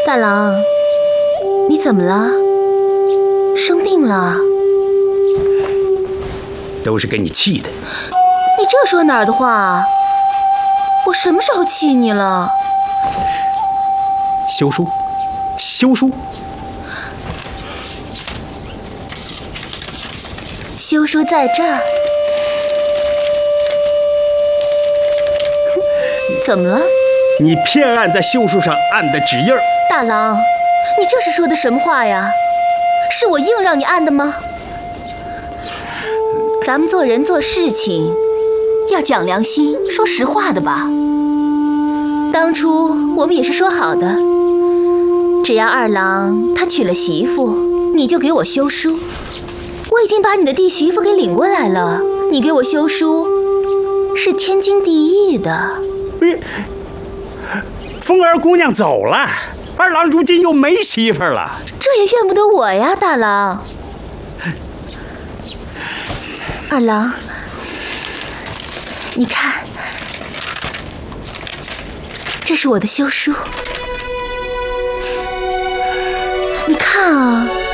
大郎，你怎么了？生病了？ 都是给你气的。 你这说哪儿的话？我什么时候气你了？ 休书，休书。 休书在这儿。怎么了？ 你偏按在休书上按的指印儿。 大郎，你这是说的什么话呀？是我硬让你按的吗？咱们做人做事情要讲良心，说实话的吧。当初我们也是说好的，只要二郎他娶了媳妇，你就给我休书。我已经把你的弟媳妇给领过来了，你给我休书是天经地义的。 凤儿姑娘走了，二郎如今又没媳妇了。 这也怨不得我呀，大郎。二郎，你看，这是我的休书，你看啊。